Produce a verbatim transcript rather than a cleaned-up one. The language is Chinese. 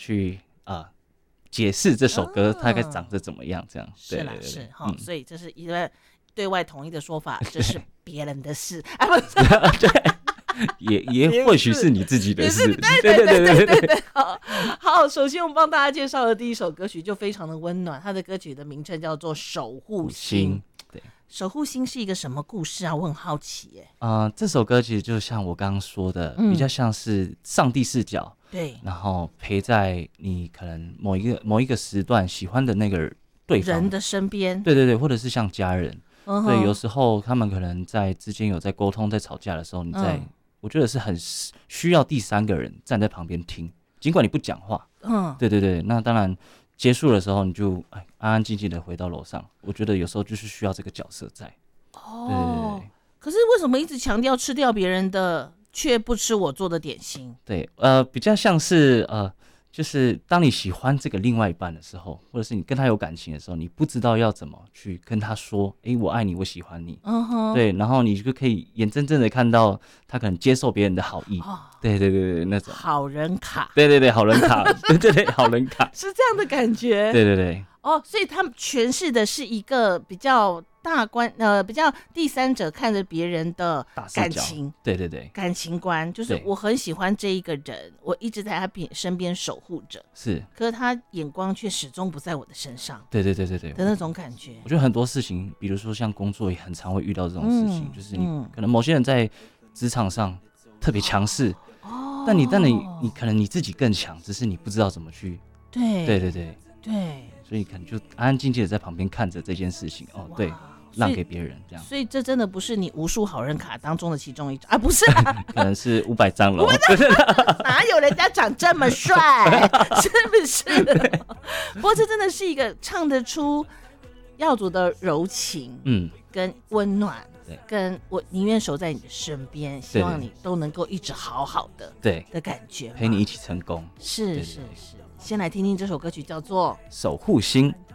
去啊、呃、解释这首歌大概长得怎么样，这样、哦、 是啦， 对对对是哈、 嗯， 所以这是一个对外统一的说法，这是别人的事啊，不是对。也也或许是你自己的事， 对对对对对对。好，好，首先我们帮大家介绍的第一首歌曲就非常的温暖，它的歌曲的名称叫做《守护星》。 对， 守护星是一个什么故事啊？我很好奇耶。 啊、呃，这首歌其实就像我刚刚说的、嗯，比较像是上帝视角， 对， 然后陪在你可能某一个某一个时段喜欢的那个对方人的身边， 对对对，或者是像家人。 嗯、 对，有时候他们可能在之间有在沟通，在吵架的时候，你在。嗯，我觉得是很需要第三个人站在旁边听，尽管你不讲话。嗯，对对对，那当然结束的时候你就安安静静的回到楼上。我觉得有时候就是需要这个角色在。 哦， 对对对， 可是为什么一直强调吃掉别人的，却不吃我做的点心？ 对，呃，比较像是呃。就是当你喜欢这个另外一半的时候，或者是你跟他有感情的时候，你不知道要怎么去跟他说，哎、欸，我爱你，我喜欢你。嗯哼，对，然后你就可以眼睁睁的看到他可能接受别人的好意。哦，对对对对，那种好人卡。 对对对，好人卡。对对对，好人卡是这样的感觉。 对对对。 哦，所以他们诠释的是一个比较大观，呃，比较第三者看着别人的感情， 对对对， 感情观，就是我很喜欢这一个人，我一直在他身边守护着， 是， 可是他眼光却始终不在我的身上， 对对对对对的那种感觉。 我觉得很多事情，比如说像工作，也很常会遇到这种事情，嗯、就是你、嗯、可能某些人在职场上特别强势，哦，但你但你你可能你自己更强，只是你不知道怎么去， 对对对对对。 所以可能就安安静静的在旁边看着这件事情哦，对，让给别人这样。 所以这真的不是你无数好人卡当中的其中一张啊，不是、啊， 可能是五百张了。 哪有人家长这么帅，是不是？不过这真的是一个唱得出耀祖的柔情，嗯，跟温暖。跟我宁愿守在你的身边，希望你都能够一直好好的， 对的感觉， 陪你一起成功。 是是是，先来听听这首歌曲，叫做 《守护星》。